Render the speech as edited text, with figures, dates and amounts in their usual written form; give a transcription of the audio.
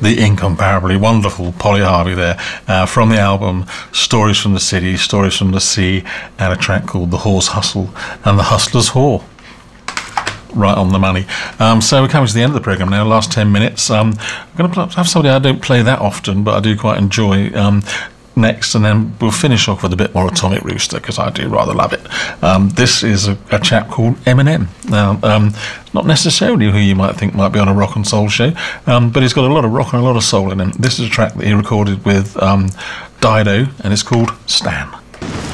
the incomparably wonderful Polly Harvey there, from the album Stories from the City, Stories from the Sea, and a track called The Horse Hustle and the Hustler's Whore. Right on the money. So we're coming to the end of the programme now, last 10 minutes. I'm going to have somebody I don't play that often, but I do quite enjoy next, and then we'll finish off with a bit more Atomic Rooster, because I do rather love it. This is a chap called Eminem. Now, not necessarily who you might think might be on a rock and soul show, but he's got a lot of rock and a lot of soul in him. This is a track that he recorded with Dido, and it's called Stan.